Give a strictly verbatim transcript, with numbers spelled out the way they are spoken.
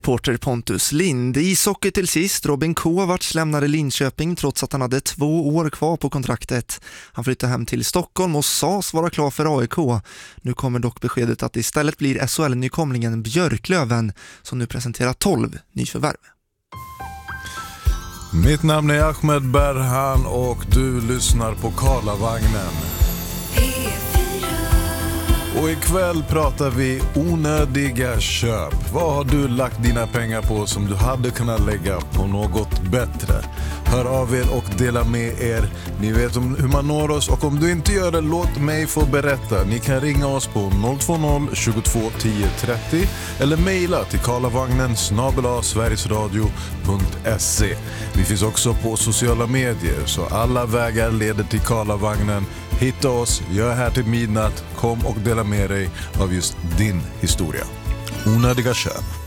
Porter Pontus Lind. Ishockey till sist. Robin Kovacs lämnade Linköping trots att han hade två år kvar på kontraktet. Han flyttade hem till Stockholm och sades vara klar för A I K. Nu kommer dock beskedet att det istället blir S H L-nykomlingen Björklöven som nu presenterar tolv nyförvärv. Mitt namn är Ahmed Berhan och du lyssnar på Karlavagnen. Och ikväll pratar vi onödiga köp. Vad har du lagt dina pengar på som du hade kunnat lägga på något bättre? Hör av er och dela med er. Ni vet om hur man når oss, och om du inte gör det, låt mig få berätta. Ni kan ringa oss på noll två noll tjugotvå tio trettio eller mejla till karlavagnen snabel-a sverigesradio punkt se. Vi finns också på sociala medier, så alla vägar leder till Karlavagnen. Hitta oss, jag är här till midnatt. Kom och dela med dig av just din historia. Onödiga köp.